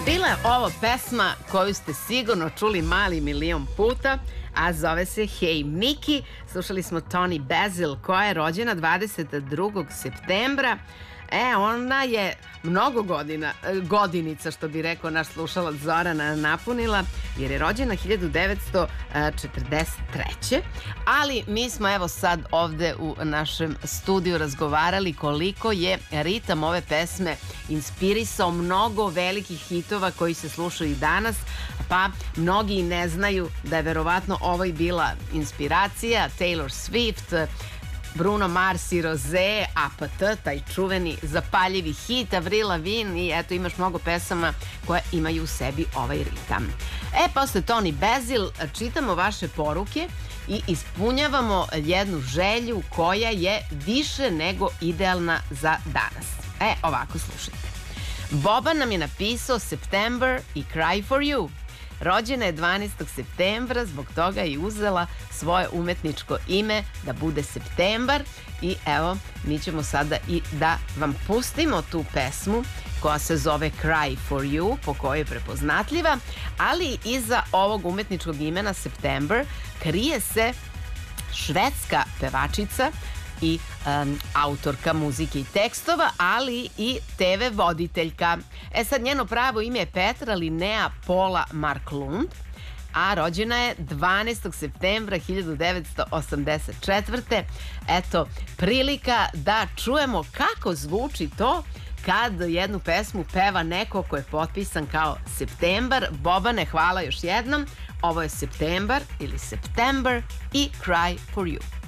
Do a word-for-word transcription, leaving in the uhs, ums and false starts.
Bila je ovo pesma koju ste sigurno čuli mali milion puta, a zove se Hey Mickey. Slušali smo Toni Basil, koja je rođena dvadeset drugog septembra. E, ona je mnogo godina, godinica, što bi rekao naš slušalac Zorana, napunila, jer je rođena hiljadu devetsto četrdeset treće. Ali mi smo evo sad ovde u našem studiju razgovarali koliko je ritam ove pesme inspirisao mnogo velikih hitova koji se slušaju i danas, pa mnogi ne znaju da je verovatno ovo i bila inspiracija. Taylor Swift, Bruno Mars i Rosé, A P T, taj čuveni zapaljivi hit, Avril Lavigne, i eto imaš mnogo pesama koje imaju u sebi ovaj ritam. E, posle Toni Basil čitamo vaše poruke i ispunjavamo jednu želju koja je više nego idealna za danas. E, ovako slušajte. Boban nam je napisao September i Cry for You. Rođena je dvanaestog septembra, zbog toga je uzela svoje umetničko ime da bude Septembar. I evo, mi ćemo sada i da vam pustimo tu pesmu koja se zove Cry for You, po kojoj je prepoznatljiva, ali iza ovog umetničkog imena September krije se švedska pevačica i um, autorka muzike i tekstova, ali i te ve voditeljka. E sad, njeno pravo ime je Petra Linnea Paula Marklund, a rođena je dvanaestog septembra hiljadu devetsto osamdeset četvrte. Eto, prilika da čujemo kako zvuči to kad jednu pesmu peva neko ko je potpisan kao Septembar. Bobane, hvala još jednom. Ovo je Septembar ili September i Cry for You.